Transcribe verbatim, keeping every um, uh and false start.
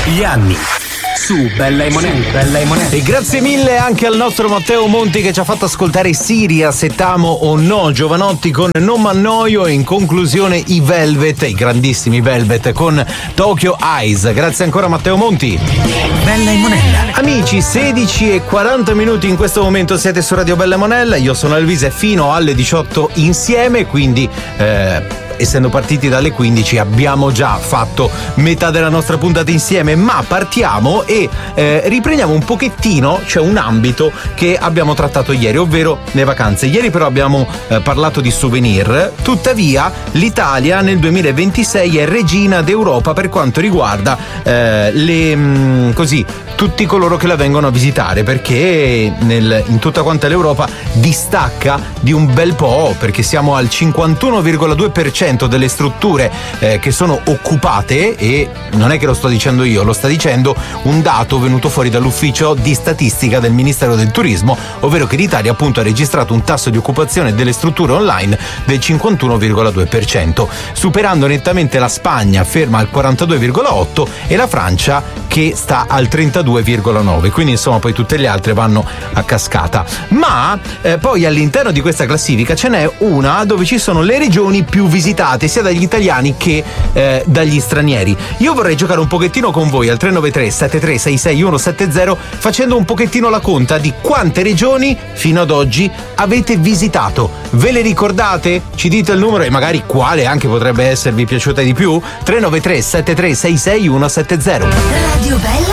Gli anni su Bella e Monella, Bella e Monella. E grazie mille anche al nostro Matteo Monti che ci ha fatto ascoltare Siria, se t'amo o no, Giovanotti con Non m'annoio e in conclusione i Velvet, i grandissimi Velvet con Tokyo Eyes. Grazie ancora Matteo Monti. Bella e Monella. Amici, sedici e quaranta minuti in questo momento siete su Radio Bella e Monella, io sono Elvisa e fino alle diciotto insieme, quindi eh, essendo partiti dalle quindici abbiamo già fatto metà della nostra puntata insieme, ma partiamo e eh, riprendiamo un pochettino, cioè un ambito che abbiamo trattato ieri, ovvero le vacanze. Ieri però abbiamo eh, parlato di souvenir, tuttavia l'Italia nel duemilaventisei è regina d'Europa per quanto riguarda eh, le mh, così tutti coloro che la vengono a visitare, perché nel, in tutta quanta l'Europa distacca di un bel po', perché siamo al cinquantuno virgola due per cento delle strutture eh, che sono occupate, e non è che lo sto dicendo io, lo sta dicendo un dato venuto fuori dall'ufficio di statistica del Ministero del Turismo, ovvero che l'Italia appunto ha registrato un tasso di occupazione delle strutture online del cinquantuno virgola due per cento, superando nettamente la Spagna ferma al quarantadue virgola otto e la Francia che sta al trentadue virgola nove, quindi insomma poi tutte le altre vanno a cascata. Ma eh, poi all'interno di questa classifica ce n'è una dove ci sono le regioni più visitate sia dagli italiani che eh, dagli stranieri. Io vorrei giocare un pochettino con voi al tre nove tre sette tre sei sei uno sette zero facendo un pochettino la conta di quante regioni fino ad oggi avete visitato. Ve le ricordate? Ci dite il numero e magari quale anche potrebbe esservi piaciuta di più? tre nove tre sette tre sei sei uno sette zero. Radio Bella